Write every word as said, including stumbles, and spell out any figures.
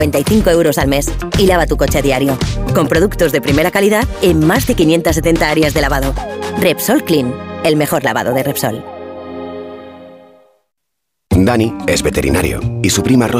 noventa y cinco euros al mes y lava tu coche a diario. Con productos de primera calidad en más de quinientas setenta áreas de lavado. Repsol Clean, el mejor lavado de Repsol. Dani es veterinario y su prima Rosa